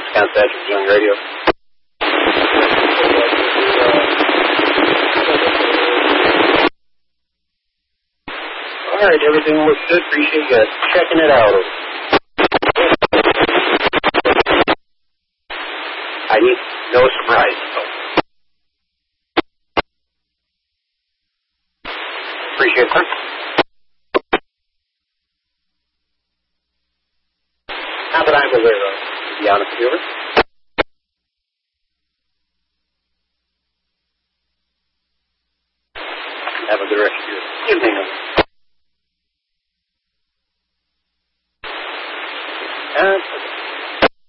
Wisconsin Young Radio. All right, everything looks good. Appreciate you checking it out. I need no surprise. Appreciate it, sir. Not that I'm aware of, to be honest with you. Have a good rest of your evening.